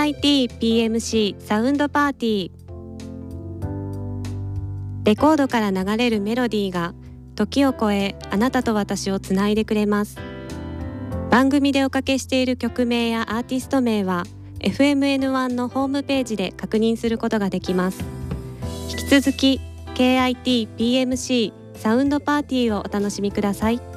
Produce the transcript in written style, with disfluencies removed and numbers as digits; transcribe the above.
KITPMC サウンドパーティー。レコードから流れるメロディーが時を超えあなたと私をつないでくれます。番組でおかけしている曲名やアーティスト名は FMN1 のホームページで確認することができます。引き続き KITPMC サウンドパーティーをお楽しみください。